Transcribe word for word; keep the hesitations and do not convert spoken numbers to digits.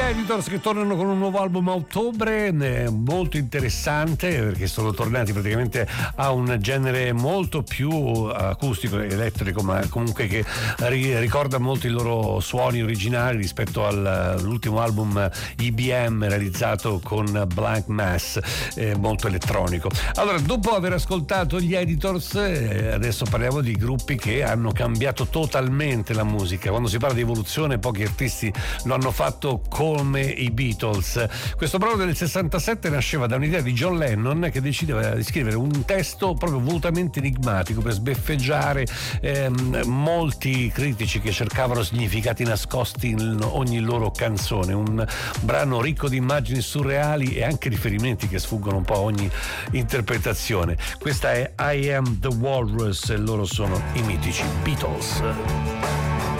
Editors che tornano con un nuovo album a ottobre, molto interessante perché sono tornati praticamente a un genere molto più acustico, elettrico, ma comunque che ricorda molto i loro suoni originali rispetto all'ultimo album I B M realizzato con Blank Mass, eh, molto elettronico. Allora, dopo aver ascoltato gli Editors, eh, adesso parliamo di gruppi che hanno cambiato totalmente la musica. Quando si parla di evoluzione, pochi artisti lo hanno fatto come i Beatles. Questo brano del sessantasette nasceva da un'idea di John Lennon, che decideva di scrivere un testo proprio volutamente enigmatico per sbeffeggiare ehm, molti critici che cercavano significati nascosti in ogni loro canzone. Un brano ricco di immagini surreali e anche riferimenti che sfuggono un po' a ogni interpretazione. Questa è I Am the Walrus e loro sono i mitici Beatles.